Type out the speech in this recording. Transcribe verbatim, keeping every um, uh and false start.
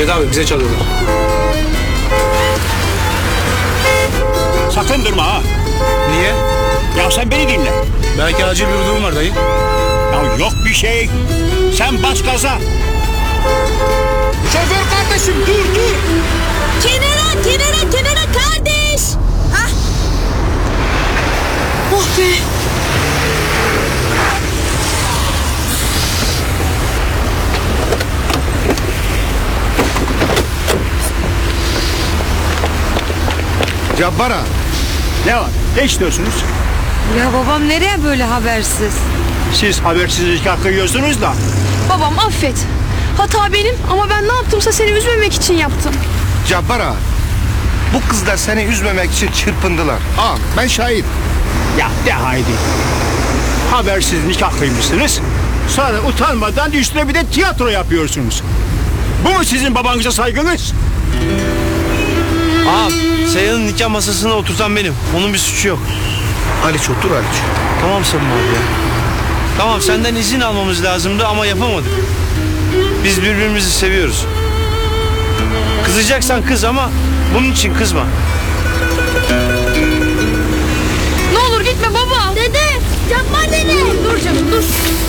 Evet abi bize çalıyorlar. Sakın durma ha. Niye? Ya sen beni dinle. Belki acil bir durum var dayı. Ya yok bir şey. Sen bas gaza. Şoför kardeşim dur dur. Kenara, kenara, kenara kardeş. Hah. Oh be. Cabbara. Ne var? Ne istiyorsunuz? Ya babam nereye böyle habersiz? Siz habersizlik hakkı yiyorsunuz da. Babam affet. Hata benim ama ben ne yaptımsa seni üzmemek için yaptım. Cabbara. Bu kızlar seni üzmemek için çırpındılar. Al ben şahit. Ya de haydi. Habersiz nikah kıymışsınız. Sonra utanmadan üstüne bir de tiyatro yapıyorsunuz. Bu mu sizin babanıza saygınız? Ağam, Seyhan'ın nikah masasına oturtan benim. Onun bir suçu yok. Aliç otur Aliç. Tamam Samim abi ya. Tamam senden izin almamız lazımdı ama yapamadık. Biz birbirimizi seviyoruz. Kızacaksan kız ama bunun için kızma. Ne olur gitme baba. Dede, yapma dede. Dur canım dur.